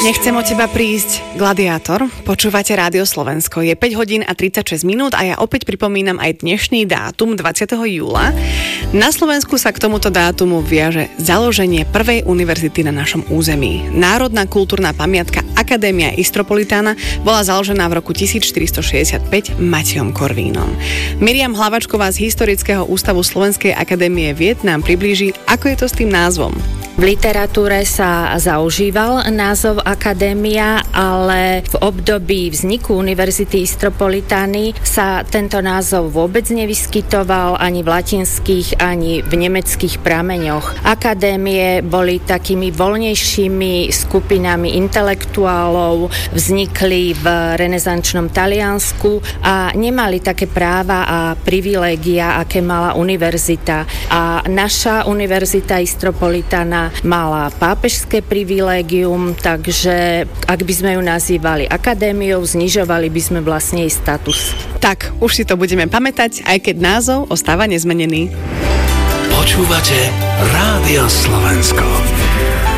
Nechcem od teba prísť, Gladiátor. Počúvate Rádio Slovensko. Je 5 hodín a 36 minút a ja opäť pripomínam aj dnešný dátum 20. júla. Na Slovensku sa k tomuto dátumu viaže založenie prvej univerzity na našom území. Národná kultúrna pamiatka Akadémia Istropolitána bola založená v roku 1465 Matejom Korvínom. Miriam Hlavačková z Historického ústavu Slovenskej akadémie vied nám priblíži, ako je to s tým názvom. V literatúre sa zaužíval názov akadémia, ale v období vzniku Univerzity Istropolitány sa tento názov vôbec nevyskytoval ani v latinských, ani v nemeckých prameňoch. Akadémie boli takými voľnejšími skupinami intelektuálov, vznikli v renesančnom Taliansku a nemali také práva a privilégia, aké mala univerzita. A naša Univerzita Istropolitána mala pápežské privilégium, takže ak by sme ju nazývali akadémiou, znižovali by sme vlastne jej status. Tak, už si to budeme pamätať, aj keď názov ostáva nezmenený. Počúvate Rádio Slovensko.